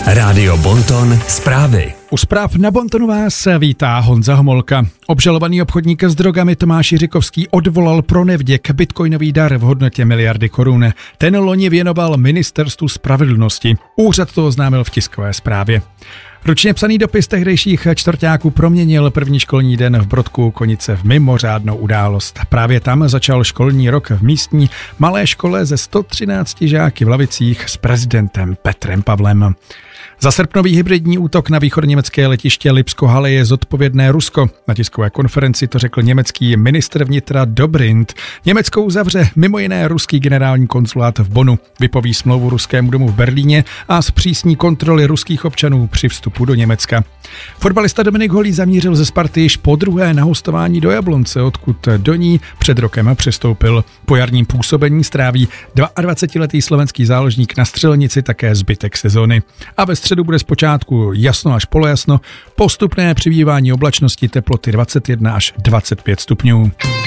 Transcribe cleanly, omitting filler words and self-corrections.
Rádio Bonton zprávy. U zpráv na Bontonu vás vítá Honza Homolka. Obžalovaný obchodník s drogami Tomáš Jiřikovský odvolal pro nevděk bitcoinový dar v hodnotě miliardy korun. Ten loni věnoval Ministerstvu spravedlnosti. Úřad to oznámil v tiskové zprávě. Ručně psaný dopis tehdejších čtvrťáků proměnil první školní den v Brodku Konice v mimořádnou událost. Právě tam začal školní rok v místní malé škole ze 113 žáky v lavicích s prezidentem Petrem Pavlem. Za srpnový hybridní útok na východněmecké letiště Lipsko-Halle je zodpovědné Rusko. Na tiskové konferenci to řekl německý ministr vnitra Dobrindt. Německo uzavře mimo jiné ruský generální konzulát v Bonnu, vypoví smlouvu ruskému domu v Berlíně a zpřísní kontroly ruských občanů při vstupu do Německa. Fotbalista Dominik Holý zamířil ze Sparty již podruhé na hostování do Jablonce, odkud do ní před rokem přestoupil. Po jarním působení stráví 22letý slovenský záložník na střelnici také zbytek sezony. A ve středu bude zpočátku jasno až polojasno, postupné přibývání oblačnosti, teploty 21 až 25 stupňů.